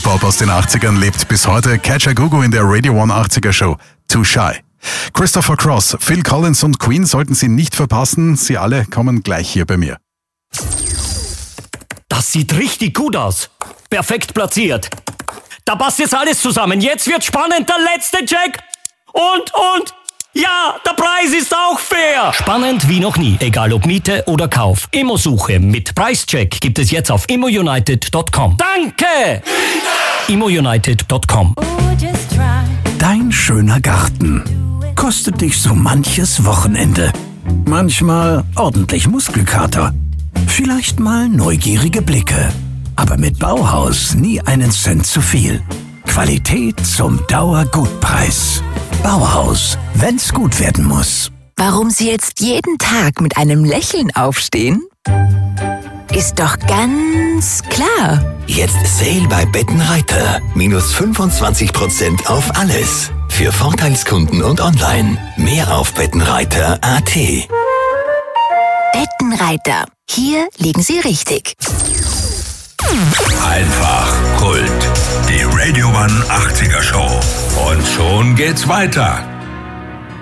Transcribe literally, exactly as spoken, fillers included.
Hip-Hop aus den achtzigern lebt bis heute. Kajagoogoo in der Radio One achtziger Show. Too Shy. Christopher Cross, Phil Collins und Queen sollten Sie nicht verpassen. Sie alle kommen gleich hier bei mir. Das sieht richtig gut aus. Perfekt platziert. Da passt jetzt alles zusammen. Jetzt wird spannend. Der letzte Check. Und, und... Ja, der Preis ist auch fair. Spannend wie noch nie, egal ob Miete oder Kauf. Immosuche mit Preischeck gibt es jetzt auf immounited punkt com. Danke! immounited punkt com. Dein schöner Garten kostet dich so manches Wochenende. Manchmal ordentlich Muskelkater. Vielleicht mal neugierige Blicke. Aber mit Bauhaus nie einen Cent zu viel. Qualität zum Dauergutpreis. Bauhaus, wenn's gut werden muss. Warum Sie jetzt jeden Tag mit einem Lächeln aufstehen? Ist doch ganz klar. Jetzt Sale bei Bettenreiter. Minus fünfundzwanzig Prozent auf alles. Für Vorteilskunden und online. Mehr auf bettenreiter punkt a t. Bettenreiter. Hier liegen Sie richtig. Einfach Kult. Die Radio One achtziger Show. Und schon geht's weiter.